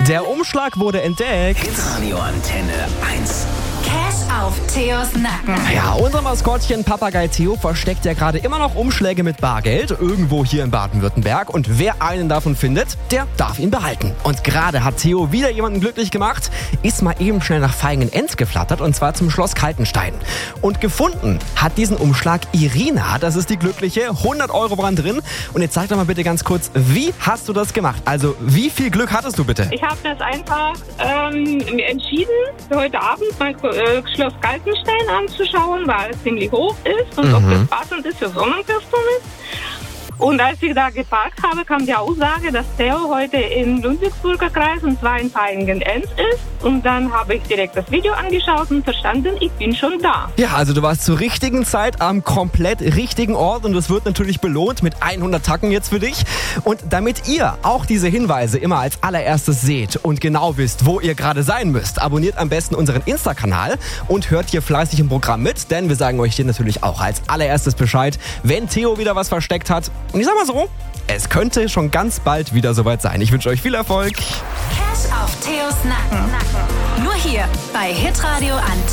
Der Umschlag wurde entdeckt. Hitradio Antenne 1. Cash auf Theos Nacken. Ja, unser Maskottchen Papagei Theo versteckt ja gerade immer noch Umschläge mit Bargeld irgendwo hier in Baden-Württemberg. Und wer einen davon findet, der darf ihn behalten. Und gerade hat Theo wieder jemanden glücklich gemacht, ist mal eben schnell nach Vaihingen-Enz geflattert und zwar zum Schloss Kaltenstein. Und gefunden hat diesen Umschlag Irina, das ist die Glückliche, 100 Euro waren drin. Und jetzt sag doch mal bitte ganz kurz, wie hast du das gemacht? Also wie viel Glück hattest du bitte? Ich habe das einfach entschieden, für heute Abend mal Schloss Kaltenstein anzuschauen, weil es ziemlich hoch ist und ob das passend ist für Sonnenkirchturm ist. Und als ich da geparkt habe, kam die Aussage, dass Theo heute im Ludwigsburger Kreis und zwar in Vaihingen-Enz ist. Und dann habe ich direkt das Video angeschaut und verstanden, ich bin schon da. Ja, also du warst zur richtigen Zeit am komplett richtigen Ort und es wird natürlich belohnt mit 100 Tacken jetzt für dich. Und damit ihr auch diese Hinweise immer als allererstes seht und genau wisst, wo ihr gerade sein müsst, abonniert am besten unseren Insta-Kanal und hört hier fleißig im Programm mit, denn wir sagen euch hier natürlich auch als allererstes Bescheid, wenn Theo wieder was versteckt hat. Und ich sag mal so, es könnte schon ganz bald wieder soweit sein. Ich wünsche euch viel Erfolg. Cash auf Theos Nacken. Nur hier bei Hitradio Antenne.